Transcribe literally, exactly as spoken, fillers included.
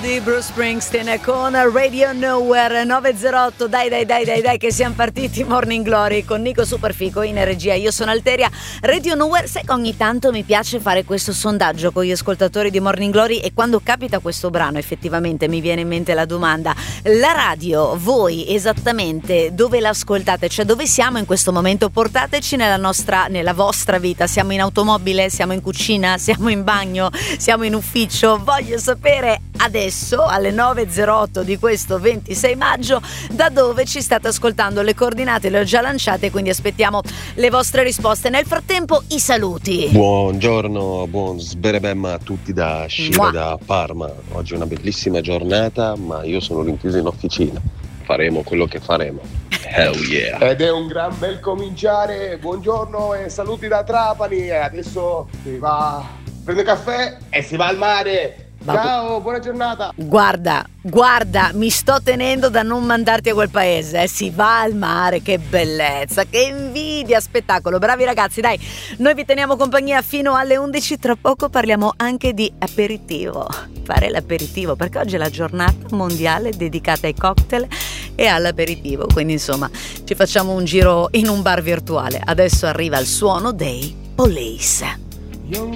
di Bruce Springsteen con Radio Nowhere. Nove zero otto, dai dai dai dai dai che siamo partiti. Morning Glory con Nico Superfico in regia. Io sono Alteria. Radio Nowhere. Sai che ogni tanto mi piace fare questo sondaggio con gli ascoltatori di Morning Glory, e quando capita questo brano effettivamente mi viene in mente la domanda: la radio, voi esattamente dove l'ascoltate? Cioè, dove siamo in questo momento? Portateci nella nostra, nella vostra vita. Siamo in automobile? Siamo in cucina? Siamo in bagno? Siamo in ufficio? Voglio sapere adesso alle nove zero otto di questo ventisei maggio da dove ci state ascoltando. Le coordinate le ho già lanciate, quindi aspettiamo le vostre risposte. Nel frattempo i saluti. Buongiorno, buon sberebem a tutti da Scilla, Mua. da Parma. Oggi è una bellissima giornata, ma io sono rinchiuso in officina. Faremo quello che faremo. Hell yeah. Ed è un gran bel cominciare. Buongiorno e saluti da Trapani. E adesso si va, prende caffè e si va al mare. Ciao, buona giornata. Guarda, guarda, mi sto tenendo da non mandarti a quel paese. eh. Si va al mare, che bellezza, che invidia, spettacolo. Bravi ragazzi, dai, noi vi teniamo compagnia fino alle undici. Tra poco parliamo anche di aperitivo. Fare l'aperitivo, perché oggi è la giornata mondiale dedicata ai cocktail e all'aperitivo. Quindi insomma ci facciamo un giro in un bar virtuale. Adesso arriva il suono dei Police. Young